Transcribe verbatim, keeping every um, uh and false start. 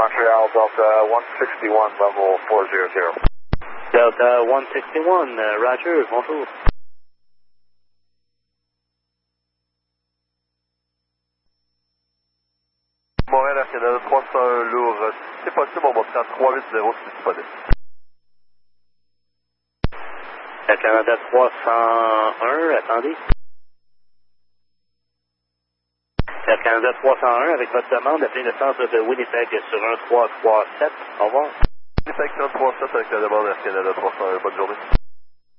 Montreal, Delta one sixty-one, level four zero zero. Delta one sixty-one, uh, Roger, bonjour. Montréal, Air Canada trois cent un lourd, si c'est possible, on monte à trois huit zéro si c'est disponible. Air Canada trois cent un, attendez. Air Canada trois cent un, avec votre demande, appelez le centre de Winnipeg sur un trois trois sept. Au revoir. Winnipeg un trois sept avec la demande Air Canada trois cent un, bonne journée.